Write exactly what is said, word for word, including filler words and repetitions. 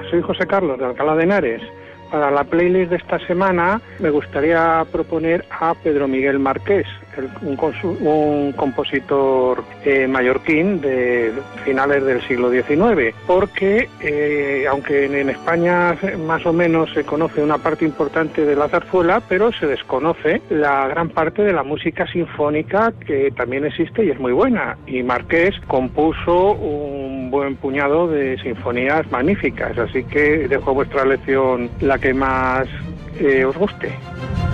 Soy José Carlos de Alcalá de Henares. Para la playlist de esta semana me gustaría proponer a Pedro Miguel Marqués, el, un, un compositor eh, mallorquín de finales del siglo diecinueve, porque eh, aunque en España más o menos se conoce una parte importante de la zarzuela, pero se desconoce la gran parte de la música sinfónica que también existe y es muy buena. Y Marqués compuso un buen puñado de sinfonías magníficas, así que dejo a vuestra elección la que más eh, os guste.